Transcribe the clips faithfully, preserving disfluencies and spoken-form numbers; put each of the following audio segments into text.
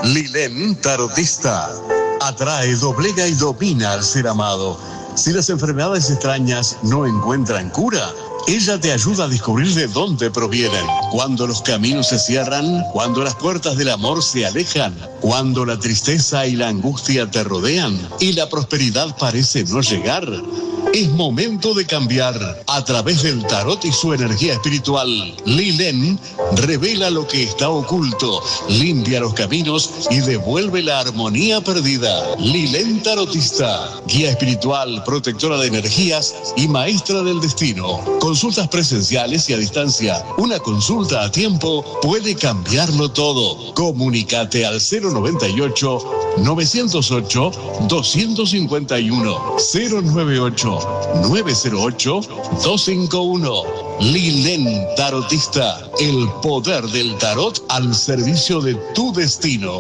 Lilén Tarotista. Atrae, doblega y domina al ser amado. Si las enfermedades extrañas no encuentran cura, ella te ayuda a descubrir de dónde provienen. Cuando los caminos se cierran, cuando las puertas del amor se alejan, cuando la tristeza y la angustia te rodean y la prosperidad parece no llegar, es momento de cambiar. A través del tarot y su energía espiritual, Lilén revela lo que está oculto, limpia los caminos y devuelve la armonía perdida. Lilén Tarotista, guía espiritual, protectora de energías y maestra del destino. Consultas presenciales y a distancia. Una consulta a tiempo puede cambiarlo todo. Comunícate al cero noventa y ocho, novecientos ocho, doscientos cincuenta y uno, cero noventa y ocho, nueve cero ocho, doscientos cincuenta y uno. Lilén Tarotista, el poder del tarot al servicio de tu destino.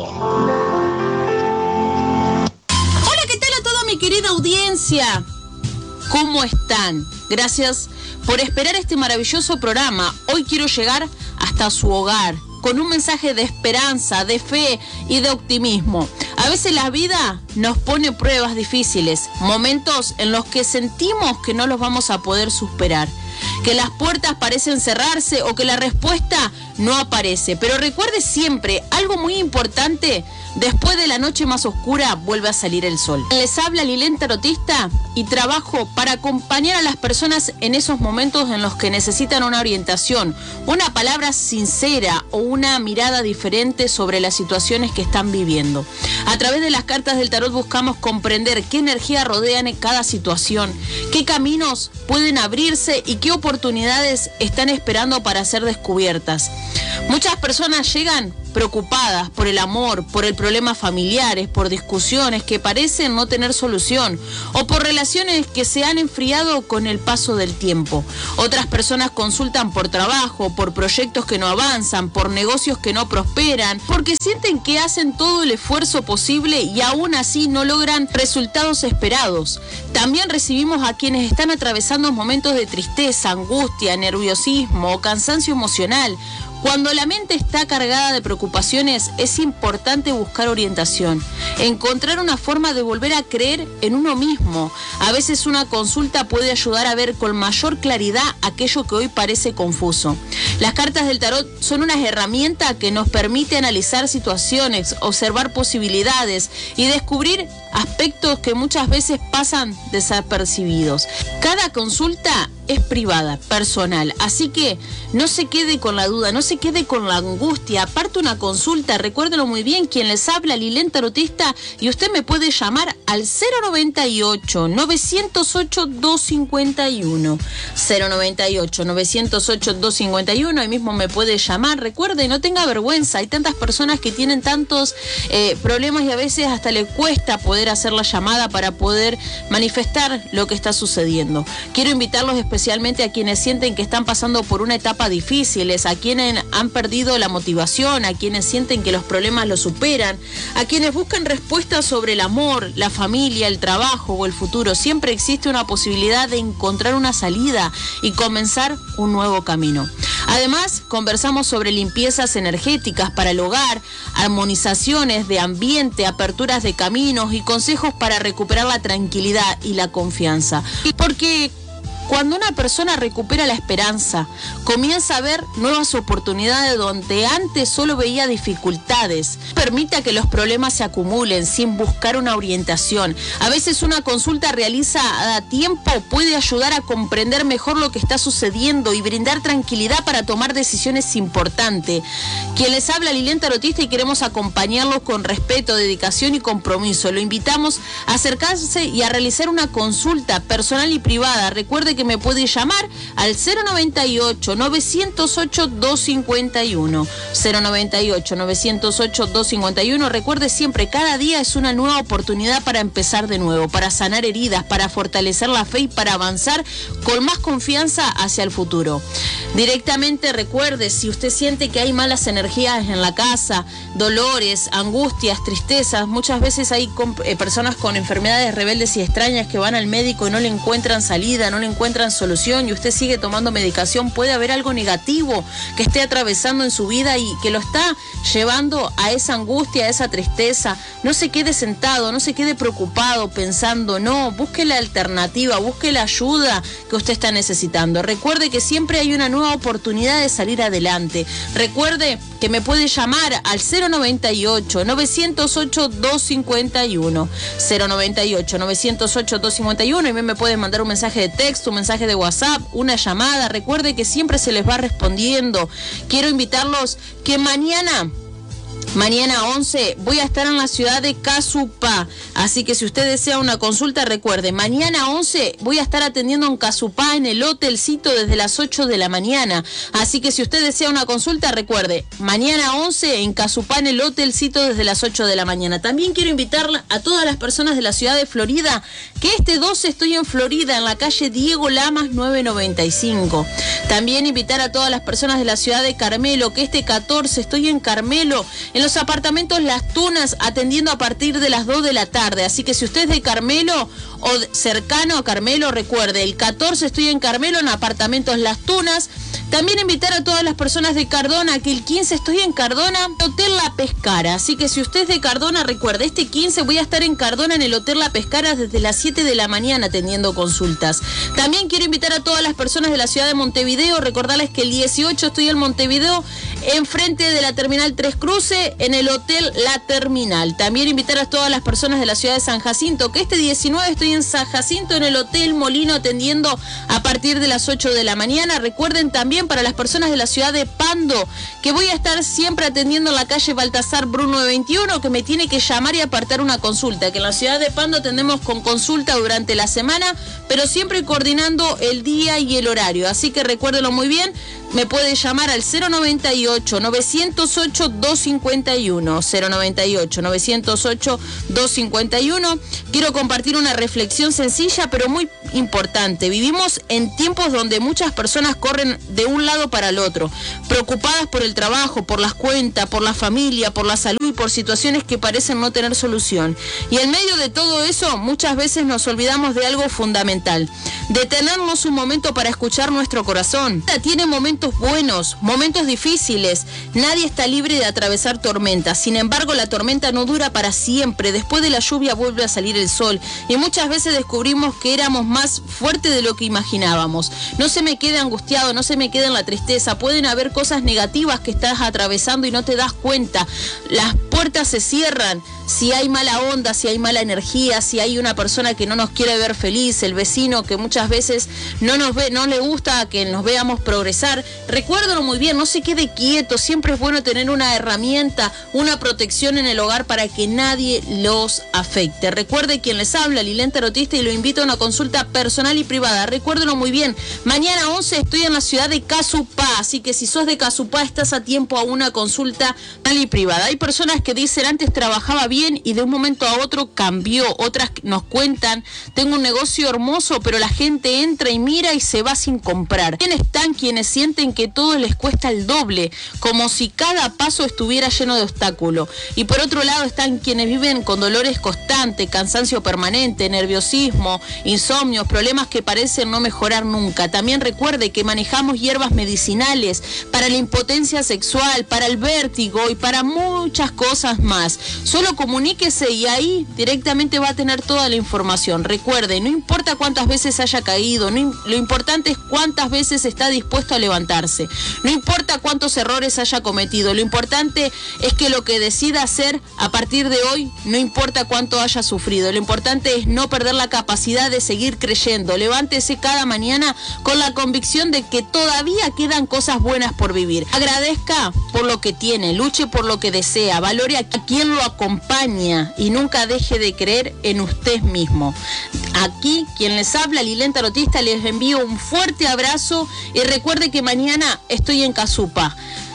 Hola, ¿qué tal a toda mi querida audiencia? ¿Cómo están? Gracias por esperar este maravilloso programa. Hoy quiero llegar hasta su hogar con un mensaje de esperanza, de fe y de optimismo. A veces la vida nos pone pruebas difíciles, momentos en los que sentimos que no los vamos a poder superar, que las puertas parecen cerrarse o que la respuesta no aparece. Pero recuerde siempre algo muy importante: después de la noche más oscura vuelve a salir el sol. Les habla Lilén Tarotista y trabajo para acompañar a las personas en esos momentos en los que necesitan una orientación, una palabra sincera o una mirada diferente sobre las situaciones que están viviendo. A través de las cartas del tarot buscamos comprender qué energía rodean en cada situación, qué caminos pueden abrirse y qué oportunidades están esperando para ser descubiertas. Muchas personas llegan preocupadas por el amor, por el problemas familiares, por discusiones que parecen no tener solución o por relaciones que se han enfriado con el paso del tiempo. Otras personas consultan por trabajo, por proyectos que no avanzan, por negocios que no prosperan, porque sienten que hacen todo el esfuerzo posible y aún así no logran resultados esperados. También recibimos a quienes están atravesando momentos de tristeza, angustia, nerviosismo o cansancio emocional. Cuando la mente está cargada de preocupaciones, es importante buscar orientación, encontrar una forma de volver a creer en uno mismo. A veces una consulta puede ayudar a ver con mayor claridad aquello que hoy parece confuso. Las cartas del tarot son una herramienta que nos permite analizar situaciones, observar posibilidades y descubrir aspectos que muchas veces pasan desapercibidos. Cada consulta es privada, personal, así que no se quede con la duda, no se quede con la angustia. Aparte, una consulta, recuérdelo muy bien, quien les habla, Lilén Tarotista, y usted me puede llamar al cero noventa y ocho, novecientos ocho, doscientos cincuenta y uno, cero noventa y ocho, novecientos ocho, doscientos cincuenta y uno, ahí mismo me puede llamar. Recuerde, no tenga vergüenza, hay tantas personas que tienen tantos eh, problemas y a veces hasta le cuesta poder hacer la llamada para poder manifestar lo que está sucediendo. Quiero invitarlos especialmente a quienes sienten que están pasando por una etapa difícil, a quienes han perdido la motivación, a quienes sienten que los problemas los superan, a quienes buscan respuestas sobre el amor, la familia, el trabajo o el futuro. Siempre existe una posibilidad de encontrar una salida y comenzar un nuevo camino. Además, conversamos sobre limpiezas energéticas para el hogar, armonizaciones de ambiente, aperturas de caminos y consejos para recuperar la tranquilidad y la confianza. Porque cuando una persona recupera la esperanza, comienza a ver nuevas oportunidades donde antes solo veía dificultades. Permita que los problemas se acumulen sin buscar una orientación. A veces una consulta realizada a tiempo puede ayudar a comprender mejor lo que está sucediendo y brindar tranquilidad para tomar decisiones importantes. Quien les habla, Lilén Tarotista, y queremos acompañarlos con respeto, dedicación y compromiso. Lo invitamos a acercarse y a realizar una consulta personal y privada. Recuerde que me puede llamar al cero noventa y ocho, novecientos ocho, doscientos cincuenta y uno, cero noventa y ocho, novecientos ocho, doscientos cincuenta y uno. Recuerde siempre, cada día es una nueva oportunidad para empezar de nuevo, para sanar heridas, para fortalecer la fe y para avanzar con más confianza hacia el futuro. Directamente recuerde, si usted siente que hay malas energías en la casa, dolores, angustias, tristezas, muchas veces hay con, eh, personas con enfermedades rebeldes y extrañas que van al médico y no le encuentran salida, no le encuentran encuentran solución y usted sigue tomando medicación, puede haber algo negativo que esté atravesando en su vida y que lo está llevando a esa angustia, a esa tristeza. No se quede sentado, no se quede preocupado pensando, no, busque la alternativa, busque la ayuda que usted está necesitando. Recuerde que siempre hay una nueva oportunidad de salir adelante. Recuerde que me puede llamar al cero noventa y ocho, novecientos ocho, doscientos cincuenta y uno, cero noventa y ocho, novecientos ocho, doscientos cincuenta y uno, y me puede mandar un mensaje de texto, un mensaje de WhatsApp, una llamada. Recuerde que siempre se les va respondiendo. Quiero invitarlos que mañana Mañana once voy a estar en la ciudad de Casupá, así que si usted desea una consulta, recuerde, mañana once voy a estar atendiendo en Casupá en el hotelcito desde las ocho de la mañana, así que si usted desea una consulta, recuerde, mañana once en Casupá en el hotelcito desde las ocho de la mañana. También quiero invitar a todas las personas de la ciudad de Florida, que este doce estoy en Florida, en la calle Diego Lamas nueve noventa y cinco. También invitar a todas las personas de la ciudad de Carmelo, que este catorce estoy en Carmelo, en los apartamentos Las Tunas, atendiendo a partir de las dos de la tarde. Así que si usted es de Carmelo o cercano a Carmelo, recuerde, el catorce estoy en Carmelo, en apartamentos Las Tunas. También invitar a todas las personas de Cardona, que el quince estoy en Cardona, Hotel La Pescara. Así que si usted es de Cardona, recuerde, este quince voy a estar en Cardona, en el Hotel La Pescara, desde las siete de la mañana atendiendo consultas. También quiero invitar a todas las personas de la ciudad de Montevideo, recordarles que el dieciocho estoy en Montevideo, enfrente de la Terminal Tres Cruces, en el Hotel La Terminal. También invitar a todas las personas de la ciudad de San Jacinto, que este diecinueve estoy en San Jacinto, en el Hotel Molino, atendiendo a partir de las ocho de la mañana. Recuerden también para las personas de la ciudad de Pando, que voy a estar siempre atendiendo en la calle Baltasar Bruno de veintiuno, que me tiene que llamar y apartar una consulta, que en la ciudad de Pando atendemos con consulta durante la semana, pero siempre coordinando el día y el horario. Así que recuérdelo muy bien, me puede llamar al cero noventa y ocho, novecientos ocho, doscientos cincuenta y uno, cero noventa y ocho, novecientos ocho, doscientos cincuenta y uno. Quiero compartir una reflexión sencilla pero muy importante. Vivimos en tiempos donde muchas personas corren de un lado para el otro, preocupadas por el trabajo, por las cuentas, por la familia, por la salud y por situaciones que parecen no tener solución. Y en medio de todo eso, muchas veces nos olvidamos de algo fundamental: detenernos un momento para escuchar nuestro corazón. Tiene momentos buenos, momentos difíciles. Nadie está libre de atravesar tormentas. Sin embargo, la tormenta no dura para siempre. Después de la lluvia vuelve a salir el sol. Y muchas veces descubrimos que éramos más fuertes de lo que imaginábamos. No se me quede angustiado, no se me quede en la tristeza. Pueden haber cosas negativas que estás atravesando y no te das cuenta. Las puertas se cierran. Si hay mala onda, si hay mala energía, si hay una persona que no nos quiere ver feliz, el vecino que muchas veces no nos ve, no le gusta que nos veamos progresar, recuérdalo muy bien, no se quede quieto. Siempre es bueno tener una herramienta, una protección en el hogar para que nadie los afecte. Recuerde quien les habla, Lilén Tarotista, y lo invito a una consulta personal y privada. Recuérdalo muy bien, mañana once estoy en la ciudad de Casupá, así que si sos de Casupá estás a tiempo a una consulta personal y privada. Hay personas que dicen, antes trabajaba bien y de un momento a otro cambió. Otras nos cuentan, tengo un negocio hermoso, pero la gente entra y mira y se va sin comprar. ¿Quién están quienes sienten que todo les cuesta el doble, como si cada paso estuviera lleno de obstáculos? Y por otro lado están quienes viven con dolores constantes, cansancio permanente, nerviosismo, insomnios, problemas que parecen no mejorar nunca. También recuerde que manejamos hierbas medicinales para la impotencia sexual, para el vértigo y para muchas cosas más. Solo comuníquese y ahí directamente va a tener toda la información. Recuerde, no importa cuántas veces haya caído, no, lo importante es cuántas veces está dispuesto a levantarse. No importa cuántos errores haya cometido, lo importante es que lo que decida hacer a partir de hoy, no importa cuánto haya sufrido, lo importante es no perder la capacidad de seguir creyendo. Levántese cada mañana con la convicción de que todavía quedan cosas buenas por vivir. Agradezca por lo que tiene, luche por lo que desea, valore a quien lo acompaña y nunca deje de creer en usted mismo. Aquí, quien les habla, Lilén Tarotista, les envío un fuerte abrazo y recuerde que mañana estoy en Casupá.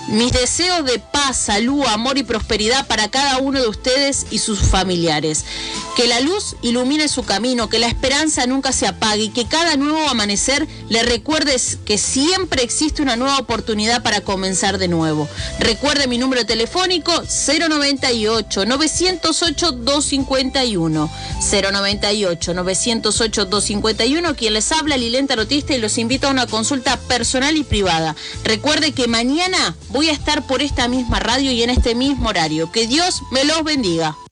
Mis deseos de paz, salud, amor y prosperidad para cada uno de ustedes y sus familiares. Que la luz ilumine su camino, que la esperanza nunca se apague y que cada nuevo amanecer le recuerde que siempre existe una nueva oportunidad para comenzar de nuevo. Recuerde mi número telefónico cero noventa y ocho, novecientos ocho, doscientos cincuenta y uno. cero noventa y ocho, novecientos ocho, doscientos cincuenta y uno. Quien les habla, Lilén Tarotista, y los invito a una consulta personal y privada. Recuerde que mañana voy a estar por esta misma radio y en este mismo horario. Que Dios me los bendiga.